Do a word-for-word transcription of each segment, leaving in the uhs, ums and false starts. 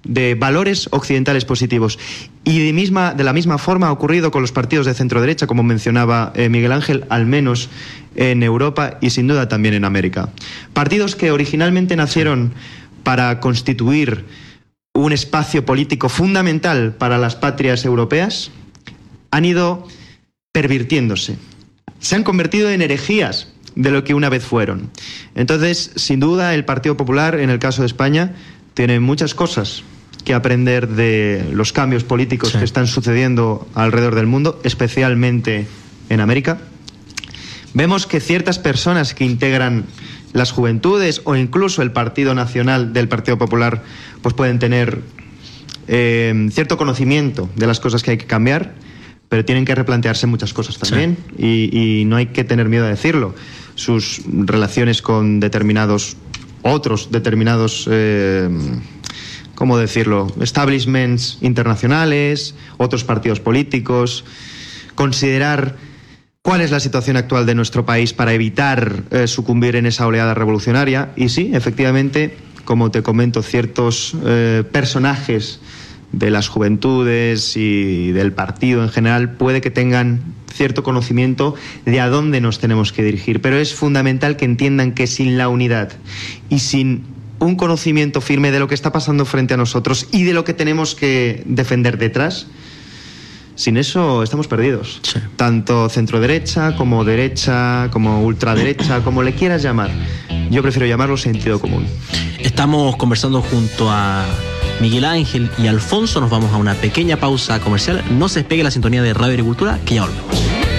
de valores occidentales positivos. Y de, misma, de la misma forma ha ocurrido con los partidos de centro-derecha, como mencionaba eh, Miguel Ángel, al menos en Europa y sin duda también en América. Partidos que originalmente nacieron para constituir un espacio político fundamental para las patrias europeas, han ido pervirtiéndose. Se han convertido en herejías de lo que una vez fueron. Entonces, sin duda, el Partido Popular, en el caso de España, tiene muchas cosas que aprender de los cambios políticos sí. que están sucediendo alrededor del mundo, especialmente en América. Vemos que ciertas personas que integran las juventudes o incluso el Partido Nacional del Partido Popular pues pueden tener eh, cierto conocimiento de las cosas que hay que cambiar, pero tienen que replantearse muchas cosas también sí. y, y no hay que tener miedo a decirlo. Sus relaciones con determinados, otros determinados, eh, ¿cómo decirlo?, establishments internacionales, otros partidos políticos, considerar cuál es la situación actual de nuestro país para evitar eh, sucumbir en esa oleada revolucionaria. Y sí, efectivamente, como te comento, ciertos eh, personajes de las juventudes y del partido en general puede que tengan cierto conocimiento de a dónde nos tenemos que dirigir, pero es fundamental que entiendan que sin la unidad y sin un conocimiento firme de lo que está pasando frente a nosotros y de lo que tenemos que defender detrás, sin eso estamos perdidos. Sí. Tanto centro-derecha como derecha, como ultraderecha, como le quieras llamar. Yo prefiero llamarlo sentido común. Estamos conversando junto a Miguel Ángel y Alfonso. Nos vamos a una pequeña pausa comercial. No se despegue la sintonía de Radio Agricultura, que ya volvemos.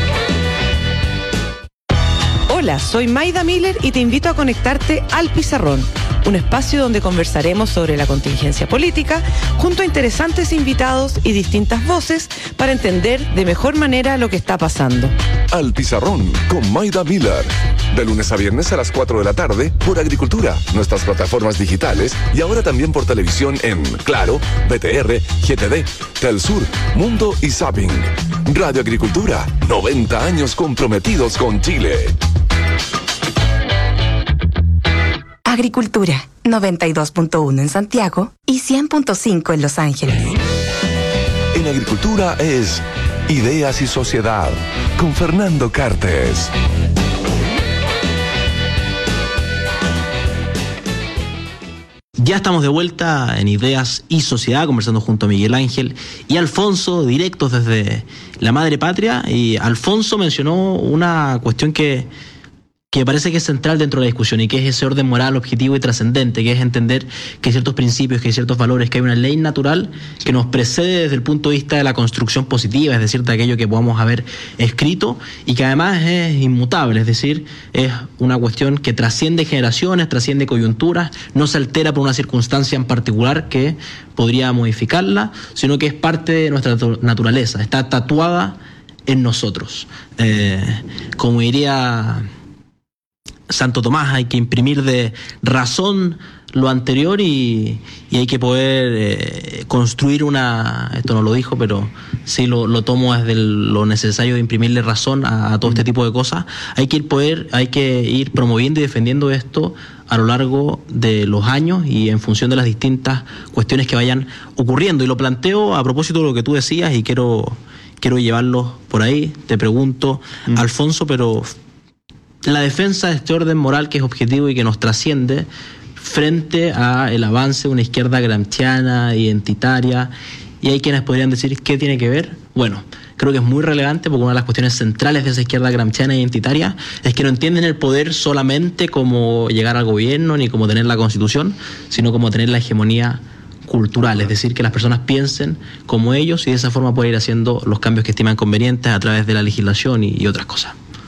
Hola, soy Maida Miller y te invito a conectarte al Pizarrón, un espacio donde conversaremos sobre la contingencia política junto a interesantes invitados y distintas voces para entender de mejor manera lo que está pasando. Al Pizarrón con Maida Miller, de lunes a viernes a las cuatro de la tarde por Agricultura, nuestras plataformas digitales y ahora también por televisión en Claro, B T R, G T D, Telsur, Mundo y Zapping. Radio Agricultura, noventa años comprometidos con Chile. Agricultura, noventa y dos punto uno en Santiago y cien punto cinco en Los Ángeles. En Agricultura es Ideas y Sociedad, con Fernando Cartes. Ya estamos de vuelta en Ideas y Sociedad, conversando junto a Miguel Ángel y Alfonso, directos desde la madre patria. Y Alfonso mencionó una cuestión que... que parece que es central dentro de la discusión y que es ese orden moral, objetivo y trascendente, que es entender que hay ciertos principios, que hay ciertos valores, que hay una ley natural que nos precede desde el punto de vista de la construcción positiva, es decir, de aquello que podamos haber escrito y que además es inmutable, es decir, es una cuestión que trasciende generaciones, trasciende coyunturas, no se altera por una circunstancia en particular que podría modificarla, sino que es parte de nuestra naturaleza, está tatuada en nosotros. Eh, como diría Santo Tomás, hay que imprimir de razón lo anterior y, y hay que poder eh, construir una, esto no lo dijo, pero sí lo, lo tomo desde el, lo necesario de imprimirle razón a, a todo este tipo de cosas. Hay que ir poder, hay que ir promoviendo y defendiendo esto a lo largo de los años y en función de las distintas cuestiones que vayan ocurriendo. Y lo planteo a propósito de lo que tú decías y quiero, quiero llevarlo por ahí. Te pregunto, mm. Alfonso, pero la defensa de este orden moral que es objetivo y que nos trasciende frente a el avance de una izquierda gramsciana, identitaria, y hay quienes podrían decir ¿qué tiene que ver? Bueno, creo que es muy relevante porque una de las cuestiones centrales de esa izquierda gramsciana e identitaria es que no entienden el poder solamente como llegar al gobierno ni como tener la constitución, sino como tener la hegemonía cultural, es decir, que las personas piensen como ellos y de esa forma poder ir haciendo los cambios que estiman convenientes a través de la legislación y, y otras cosas.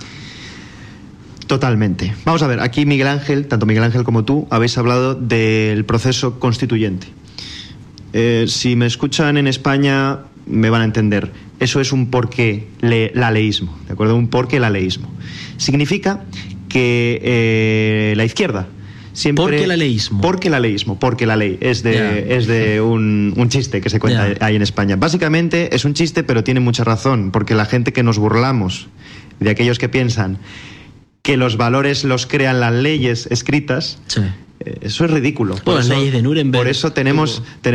Totalmente. Vamos a ver, aquí Miguel Ángel, tanto Miguel Ángel como tú, habéis hablado del proceso constituyente. Eh, si me escuchan en España, me van a entender. Eso es un porqué le, la leísmo, ¿de acuerdo? Un porqué la leísmo. Significa que eh, la izquierda siempre... ¿Por qué la leísmo? Porque la leísmo, porque la ley. Es de, yeah. es de un, un chiste que se cuenta yeah. ahí en España. Básicamente es un chiste, pero tiene mucha razón, porque la gente que nos burlamos de aquellos que piensan que los valores los crean las leyes escritas, sí. eh, eso es ridículo. Por las leyes de Nuremberg. Por eso tenemos...